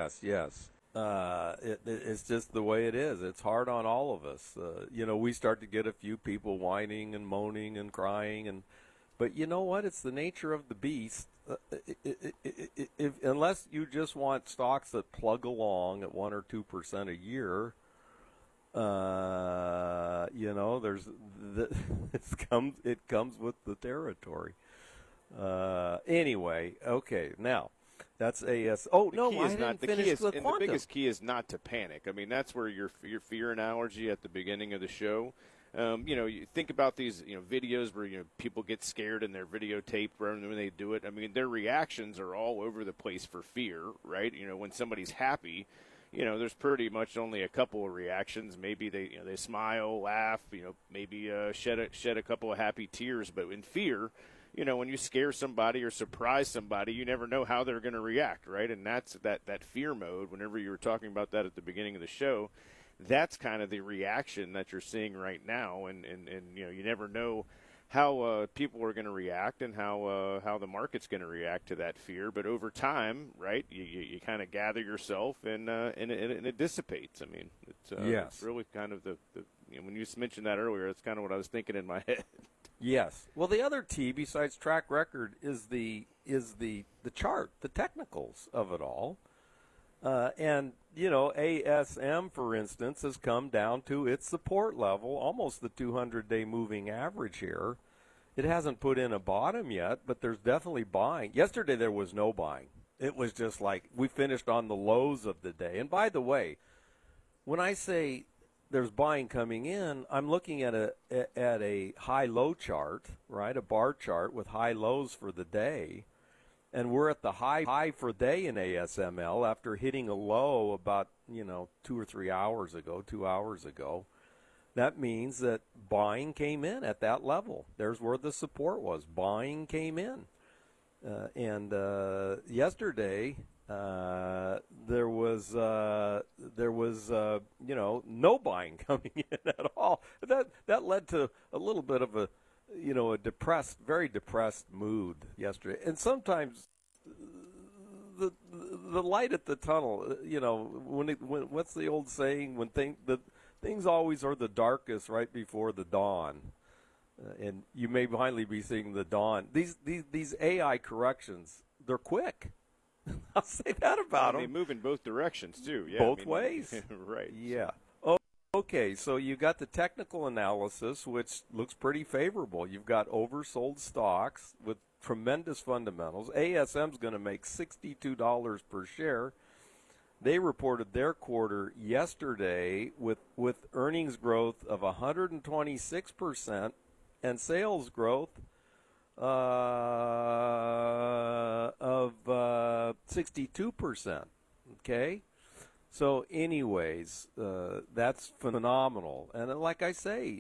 fast, yes. It's just the way it is. It's hard on all of us. We start to get a few people whining and moaning and crying, but you know what? It's the nature of the beast. Unless you just want stocks that plug along at 1 or 2% a year, it comes with the territory. Anyway, okay, now. That's AS. Oh, no, I didn't finish the quantum. The biggest key is not to panic. I mean, that's where your fear analogy at the beginning of the show. You think about these, videos where, people get scared and they're videotaped when they do it. I mean, their reactions are all over the place for fear, right? When somebody's happy, there's pretty much only a couple of reactions. Maybe they smile, laugh, maybe shed a couple of happy tears. But in fear, when you scare somebody or surprise somebody, you never know how they're going to react, right? And that's that fear mode. Whenever you were talking about that at the beginning of the show, that's kind of the reaction that you're seeing right now. And you never know how people are going to react and how the market's going to react to that fear. But over time, right, you kind of gather yourself and it dissipates. I mean, it's really kind of the when you mentioned that earlier, that's kind of what I was thinking in my head. Yes. Well, the other T besides track record is the chart, the technicals of it all. And ASM, for instance, has come down to its support level, almost the 200-day moving average here. It hasn't put in a bottom yet, but there's definitely buying. Yesterday there was no buying. It was just like we finished on the lows of the day. And by the way, when I say there's buying coming in, I'm looking at a high-low chart, right, a bar chart with high lows for the day, and we're at the high for day in ASML after hitting a low about 2 or 3 hours ago, 2 hours ago. That means that buying came in at that level. There's where the support was. Buying came in, and yesterday. There was no buying coming in at all. That led to a little bit of a very depressed mood yesterday. And sometimes the light at the tunnel, when what's the old saying? When things always are the darkest right before the dawn. And you may finally be seeing the dawn. These AI corrections, they're quick. I'll say that about them. They move in both directions, too. Yeah, both ways. Right. Yeah. Okay, so you got the technical analysis, which looks pretty favorable. You've got oversold stocks with tremendous fundamentals. ASM's going to make $62 per share. They reported their quarter yesterday with earnings growth of 126% and sales growth of 62%. Okay, so anyways, that's phenomenal. And like I say,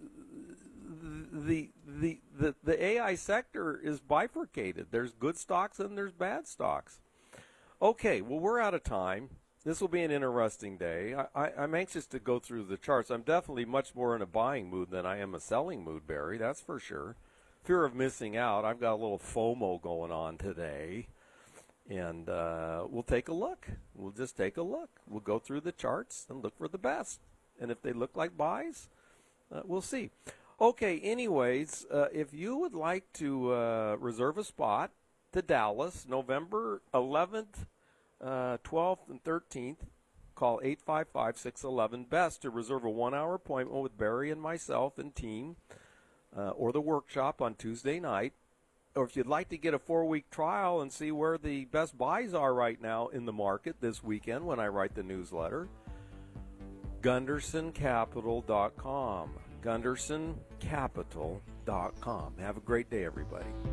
the AI sector is bifurcated. There's good stocks and there's bad stocks. Okay, well, we're out of time. This will be an interesting day. I'm anxious to go through the charts. I'm definitely much more in a buying mood than I am a selling mood, Barry. That's for sure. Fear of missing out. I've got a little FOMO going on today. And we'll take a look. We'll just take a look. We'll go through the charts and look for the best. And if they look like buys, we'll see. Okay, anyways, if you would like to reserve a spot to Dallas, November 11th, 12th, and 13th, call 855-611-BEST to reserve a 1-hour appointment with Barry and myself and team, or the workshop on Tuesday night. Or if you'd like to get a 4-week trial and see where the best buys are right now in the market this weekend when I write the newsletter, GundersonCapital.com. GundersonCapital.com. Have a great day, everybody.